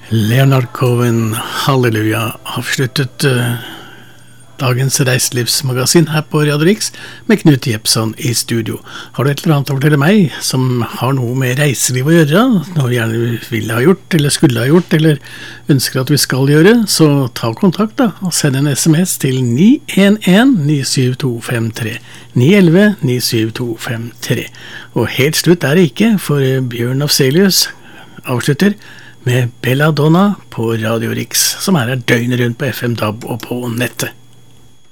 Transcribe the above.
Leonard Cohen, halleluja, avsluttet dagens reiselivsmagasin her på Radio Rix med Knut Jepson i studio. Har du et eller annet å fortelle meg som har noe med reiseliv å gjøre, noe du gjerne ville ha gjort, eller skulle ha gjort, eller ønsker at vi skal gjøre, så ta kontakt da, og send en SMS til 911-97253, 911-97253. Og helt slutt er det ikke, for Bjørn Afzelius avslutter med Belladonna på Radio Rix, som er døgnet rundt på FM DAB og på nettet.